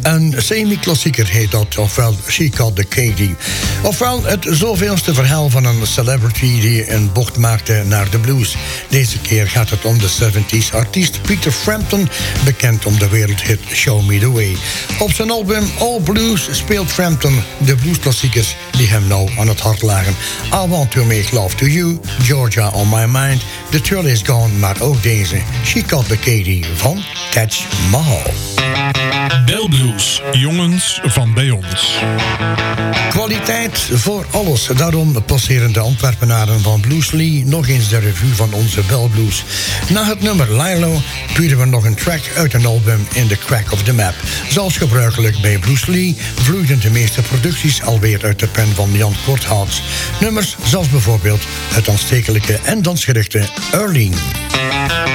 Een semi-klassieker heet dat, ofwel She Caught the Katy. Ofwel het zoveelste verhaal van een celebrity die een bocht maakte naar de blues. Deze keer gaat het om de 70s artiest Peter Frampton, bekend om de wereldhit Show Me The Way. Op zijn album All Blues speelt Frampton de bluesklassiekers die hem nou aan het hart lagen. I Want To Make Love To You, Georgia On My Mind, The Thrill Is Gone, maar ook deze She Caught The Katy van Taj Mahal. Bell Blues, jongens van bij ons. Kwaliteit voor alles. Daarom passeren de Antwerpenaren van Blues Lee nog eens de revue van onze Bell Blues. Na het nummer Lilo puren we nog een track uit een album In The Crack of the Map. Zoals gebruikelijk bij Blues Lee vloeiden de meeste producties alweer uit de pen van Jan Korthals. Nummers zoals bijvoorbeeld het aanstekelijke en dansgerichte Early.